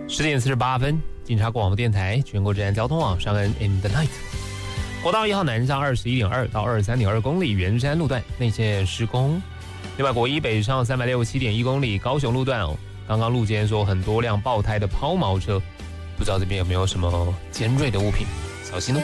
10:48，警察广播电台全国治安交通网上恩 in the night。国道1号南上21.2到23.2公里，圆山路段内线施工。另外，国一北上367.1公里，高雄路段刚刚路肩说很多辆爆胎的抛锚车，不知道这边有没有什么尖锐的物品，小心哦。